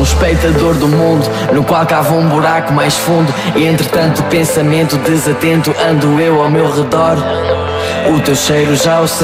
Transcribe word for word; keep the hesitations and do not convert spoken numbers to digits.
um espectador do mundo, no qual cava um buraco mais fundo. E entretanto pensamento desatento, ando eu ao meu redor. O teu cheiro já o sei.